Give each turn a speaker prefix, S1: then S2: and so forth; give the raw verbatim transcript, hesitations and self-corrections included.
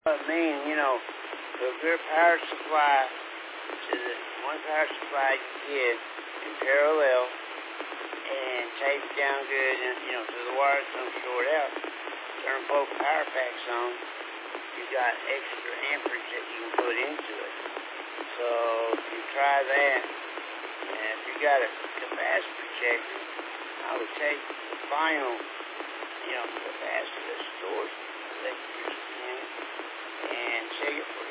S1: I mean, you know, the good power supply to the one power supply you get in parallel and tape it down good, and you know, so the wires don't short out. Turn both power packs on. You got extra amperage that you can put into it. So if you try that, and if you got a capacitor checker, I would take the final, you know, capacitor that stores electricity in it and check it for